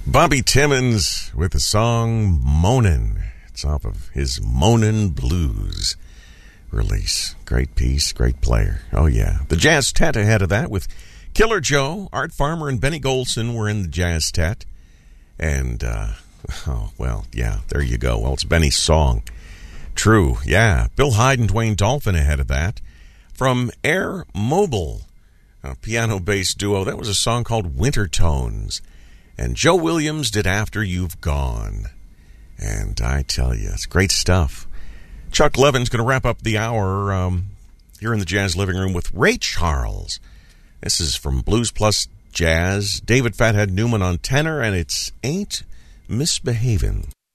Bobby Timmons with the song Moanin'. It's off of his Moanin' Blues release. Great piece, great player. Oh, yeah. The Jazz Tet ahead of that with Killer Joe, Art Farmer, and Benny Golson were in the Jazz Tet. And, there you go. Well, it's Benny's song. True, yeah. Bill Hyde and Dwayne Dolphin ahead of that. From Air Mobile, a piano-bass duo, that was a song called Winter Tones. And Joe Williams did After You've Gone. And I tell you, it's great stuff. Chuck Levin's going to wrap up the hour here in the Jazz Living Room with Ray Charles. This is from Blues Plus Jazz. David Fathead Newman on tenor, and it's Ain't Misbehavin'.